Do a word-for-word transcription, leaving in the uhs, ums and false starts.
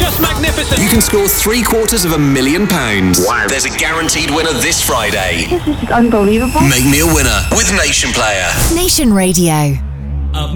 just magnificent. You can score three quarters of a million pounds. Wow. There's a guaranteed winner this Friday. This is unbelievable. Make me a winner with Nation Player. Nation Radio.